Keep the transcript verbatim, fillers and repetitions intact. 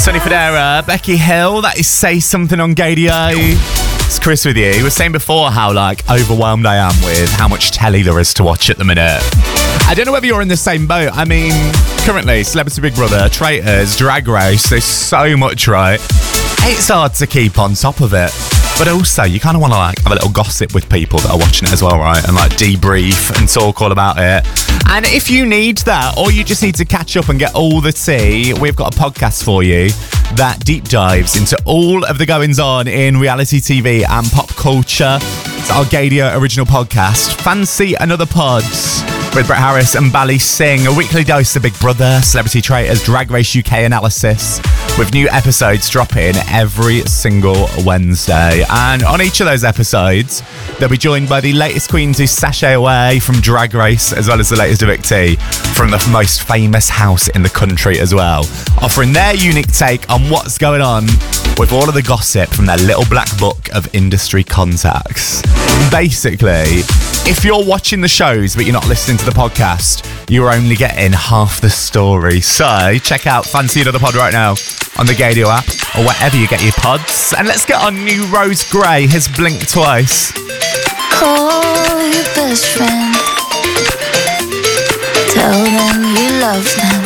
Sonny Fodera, Becky Hill, that is Say Something on Gadio. It's Chris with you. We were saying before how like overwhelmed I am with how much telly there is to watch at the minute. I don't know whether you're in the same boat. I mean, currently, Celebrity Big Brother, Traitors, Drag Race, there's so much, right? It's hard to keep on top of it. But also, you kind of want to like have a little gossip with people that are watching it as well, right? And like debrief and talk all about it. And if you need that, or you just need to catch up and get all the tea, we've got a podcast for you that deep dives into all of the goings on in reality T V and pop culture. It's our Gadio original podcast, Fancy Another Pod, with Brett Harris and Bally Singh. A weekly dose of Big Brother, Celebrity Traitors, Drag Race U K analysis, with new episodes dropping every single Wednesday. And on each of those episodes, they'll be joined by the latest queens who sashay away from Drag Race, as well as the latest evictee from the most famous house in the country as well, offering their unique take on what's going on with all of the gossip from their little black book of industry contacts. Basically, if you're watching the shows but you're not listening to the podcast, you're only getting half the story. So check out Fancy Another Pod right now on the Gadio app or wherever you get your pods. And let's get on new Rose Gray, his Blink Twice. Call your best friend, tell them you love them.